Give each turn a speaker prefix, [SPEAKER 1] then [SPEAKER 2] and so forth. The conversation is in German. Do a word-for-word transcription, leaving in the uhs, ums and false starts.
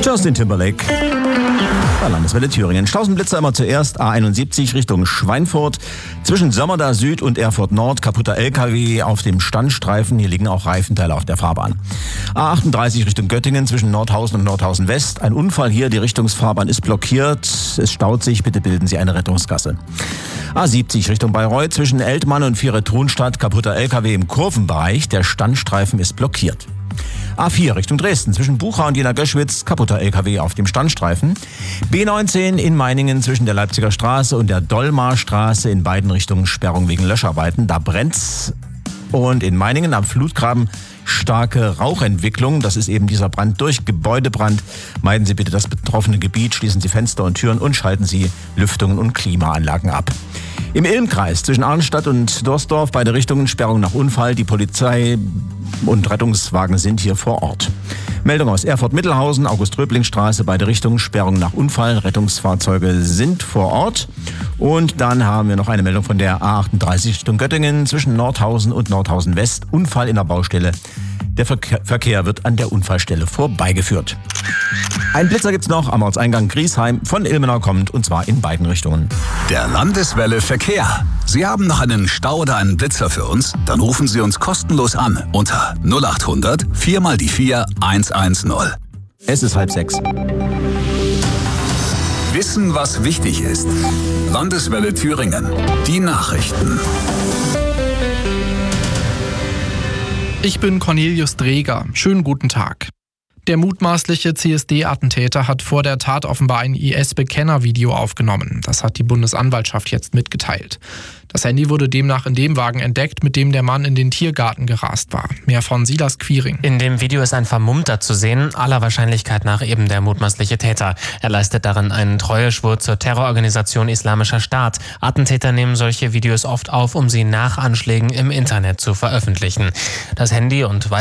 [SPEAKER 1] Justin Timberlake. Bei Landeswelle Thüringen. Stausenblitzer immer zuerst A einundsiebzig Richtung Schweinfurt. Zwischen Sömmerda Süd und Erfurt Nord kaputter L K W auf dem Standstreifen. Hier liegen auch Reifenteile auf der Fahrbahn. A achtunddreißig Richtung Göttingen zwischen Nordhausen und Nordhausen West. Ein Unfall hier, die Richtungsfahrbahn ist blockiert. Es staut sich, bitte bilden Sie eine Rettungsgasse. A siebzig Richtung Bayreuth zwischen Eltmann und Viere-Thunstadt. Kaputter L K W im Kurvenbereich. Der Standstreifen ist blockiert. A vier Richtung Dresden zwischen Bucha und Jena Göschwitz, kaputter L K W auf dem Standstreifen. B neunzehn in Meiningen zwischen der Leipziger Straße und der Dollmarstraße, in beiden Richtungen Sperrung wegen Löscharbeiten. Da brennt's. Und in Meiningen am Flutgraben starke Rauchentwicklung. Das ist eben dieser Brand durch Gebäudebrand. Meiden Sie bitte das betroffene Gebiet, schließen Sie Fenster und Türen und schalten Sie Lüftungen und Klimaanlagen ab. Im Ilmkreis zwischen Arnstadt und Dorsdorf, beide Richtungen Sperrung nach Unfall. Die Polizei und Rettungswagen sind hier vor Ort. Meldung aus Erfurt-Mittelhausen, August-Röbling-Straße, beide Richtungen Sperrung nach Unfall. Rettungsfahrzeuge sind vor Ort. Und dann haben wir noch eine Meldung von der A achtunddreißig Richtung Göttingen zwischen Nordhausen und Nordhausen West. Unfall in der Baustelle. Der Verkehr wird an der Unfallstelle vorbeigeführt. Ein Blitzer gibt's noch am Ortseingang Griesheim von Ilmenau kommt, und zwar in beiden Richtungen.
[SPEAKER 2] Der Landeswelle Verkehr. Sie haben noch einen Stau oder einen Blitzer für uns? Dann rufen Sie uns kostenlos an unter null achthundert vier mal die vier hundertzehn.
[SPEAKER 1] Es ist halb sechs.
[SPEAKER 2] Wissen, was wichtig ist. Landeswelle Thüringen. Die Nachrichten.
[SPEAKER 3] Ich bin Cornelius Dreger. Schönen guten Tag. Der mutmaßliche C S D-Attentäter hat vor der Tat offenbar ein I S-Bekenner-Video aufgenommen. Das hat die Bundesanwaltschaft jetzt mitgeteilt. Das Handy wurde demnach in dem Wagen entdeckt, mit dem der Mann in den Tiergarten gerast war. Mehr von Silas Quiring.
[SPEAKER 4] In dem Video ist ein Vermummter zu sehen, aller Wahrscheinlichkeit nach eben der mutmaßliche Täter. Er leistet darin einen Treueschwur zur Terrororganisation Islamischer Staat. Attentäter nehmen solche Videos oft auf, um sie nach Anschlägen im Internet zu veröffentlichen. Das Handy und